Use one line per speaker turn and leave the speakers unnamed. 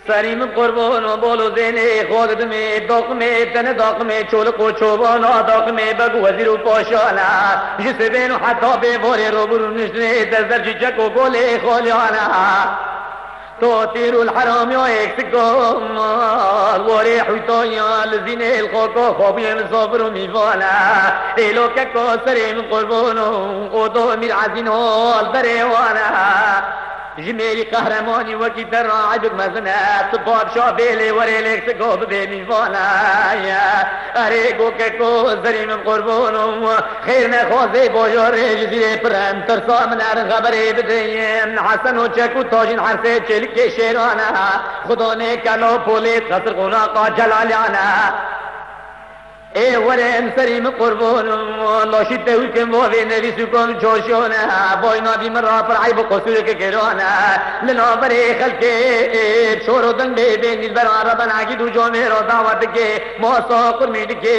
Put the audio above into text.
سریم قربان و بولو زینه خود دمی داغمه تن داغمه چولق و چوبانا داغمه بگو وزیر و پاشانا جسه بینو حتی به باره رو برو نشنه دزدر چچک و گوله خالیانا تو تیرو الحرام یا ایک سکم واری حیطایا لزینه الخاکا خوابیم صابر و میوانا ایلو که سریم قربان و دو امیر عزین حال دریوانا جميري قهرماني وكي تراعي بك مزنات طباب شابيلي وريليك سقوب بيني فانا اريقو كيكو زريم قربون خيرنا خوزي بوجوري جزيري برم ترسا من ارن خبري بدين حسن وچكو تاجين حرسي چلك شيرانا خدوني كالو بوليت خسر قناقا جلاليانا اے ورم سریم قربان لاشی توکم و به نویسو کن جوشونه باینا بی مرا پر عیب قصور که کرانه لنا بری خلقه چور و دنگ بینید برا ربن عقید و جامعه را دعوت که ما ساقر میده که